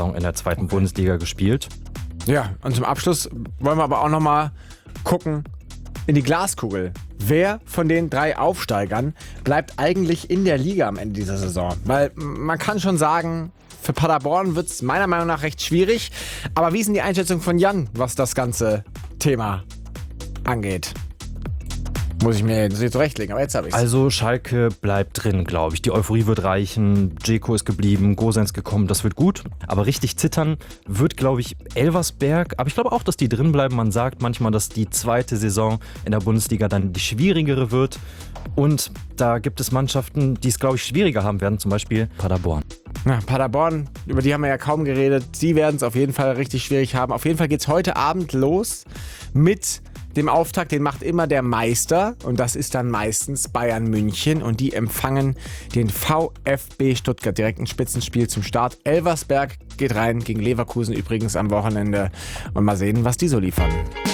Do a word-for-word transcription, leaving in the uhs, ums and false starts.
in der zweiten Bundesliga gespielt. Ja, und zum Abschluss wollen wir aber auch nochmal gucken in die Glaskugel. Wer von den drei Aufsteigern bleibt eigentlich in der Liga am Ende dieser Saison? Weil man kann schon sagen, für Paderborn wird es meiner Meinung nach recht schwierig. Aber wie ist denn die Einschätzung von Jan, was das ganze Thema angeht? Muss ich mir jetzt zurechtlegen, aber jetzt habe ich es. Also Schalke bleibt drin, glaube ich. Die Euphorie wird reichen, Dzeko ist geblieben, Gosens gekommen, das wird gut. Aber richtig zittern wird, glaube ich, Elversberg. Aber ich glaube auch, dass die drin bleiben. Man sagt manchmal, dass die zweite Saison in der Bundesliga dann die schwierigere wird. Und da gibt es Mannschaften, die es, glaube ich, schwieriger haben werden, zum Beispiel Paderborn. Ja, Paderborn, über die haben wir ja kaum geredet. Sie werden es auf jeden Fall richtig schwierig haben. Auf jeden Fall geht es heute Abend los mit dem Auftakt. Den macht immer der Meister und das ist dann meistens Bayern München und die empfangen den VfB Stuttgart. Direkt ein Spitzenspiel zum Start. Elversberg geht rein gegen Leverkusen übrigens am Wochenende und mal sehen, was die so liefern.